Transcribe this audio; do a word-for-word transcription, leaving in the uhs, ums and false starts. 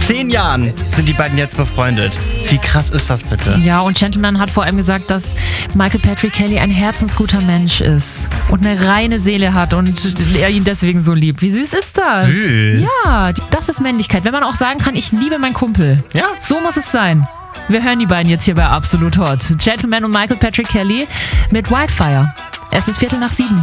zehn Jahren sind die beiden jetzt befreundet. Wie krass ist das bitte? Ja, und Gentleman hat vor allem gesagt, dass Michael Patrick Kelly ein herzensguter Mensch ist und eine reine Seele hat und er ihn deswegen so liebt. Wie süß ist das? Süß. Ja, das ist Männlichkeit. Wenn man auch sagen kann, ich liebe meinen Kumpel. Ja. So muss es sein. Wir hören die beiden jetzt hier bei Absolut Hot. Gentleman und Michael Patrick Kelly mit Wildfire. Es ist Viertel nach sieben.